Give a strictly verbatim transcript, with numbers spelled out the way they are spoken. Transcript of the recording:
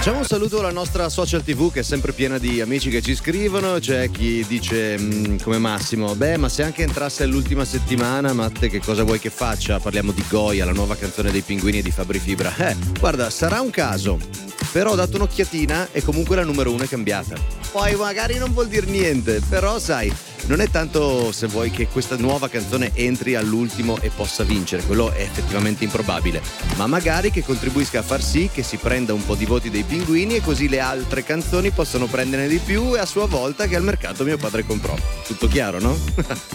Facciamo un saluto alla nostra social tivù che è sempre piena di amici che ci scrivono. C'è chi dice mh, come Massimo: beh, ma se anche entrasse all'ultima settimana, Matte, che cosa vuoi che faccia? Parliamo di Goya, la nuova canzone dei Pinguini e di Fabri Fibra. Eh, guarda, sarà un caso, però ho dato un'occhiatina e comunque la numero uno è cambiata. Poi magari non vuol dire niente, però sai, non è tanto se vuoi che questa nuova canzone entri all'ultimo e possa vincere, quello è effettivamente improbabile, ma magari che contribuisca a far sì che si prenda un po' di voti dei Pinguini e così le altre canzoni possono prenderne di più e a sua volta che al mercato mio padre comprò. Tutto chiaro, no?